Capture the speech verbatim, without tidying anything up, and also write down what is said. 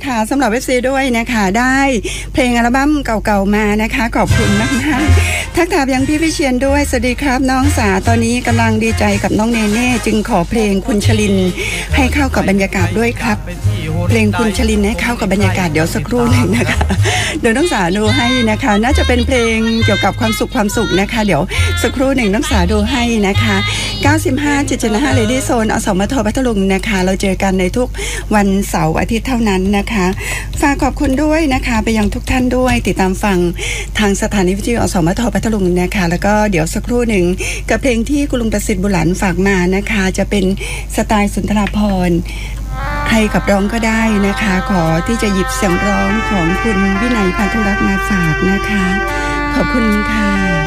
นะคะสำหรับ เอฟ ซี ด้วยนะคะได้เพลงอัลบั้มเก่าๆมานะคะขอบคุณมากๆทักทายยังพี่วิเชียรด้วยสวัสดีครับน้องสาตอนนี้กำลังดีใจกับน้องเนเน่จึงขอเพลงคุณชลินให้เข้ากับบรรยากาศด้วยครับเพลงคุณชลินให้เข้ากับบรรยากาศเดี๋ยวสักครู่หนึ่งนะคะเดี๋ยวน้องสาดูให้นะคะน่าจะเป็นเพลงเกี่ยวกับความสุขความสุขนะคะเดี๋ยวสักครู่หนึ่งน้องสาดูให้นะคะเก้าสิบห้าจุดเจ็ดห้า Lady Zone อสมทพัทลุงนะคะเราเจอกันในทุกวันเสาร์อาทิตย์เท่านั้นนะคะฝากขอบคุณด้วยนะคะไปยังทุกท่านด้วยติดตามฟังทางสถานีวิทยุอสมทพัทลุงนะคะแล้วก็เดี๋ยวสักครู่หนึ่งกับเพลงที่คุณลุงประสิทธิ์บุหลันฝากมานะคะจะเป็นสไตล์สุนทราภรณ์ใครกับร้องก็ได้นะคะขอที่จะหยิบเสียงร้องของคุณวินัยพันธุรักษ์มาฝากนะคะขอบคุณค่ะ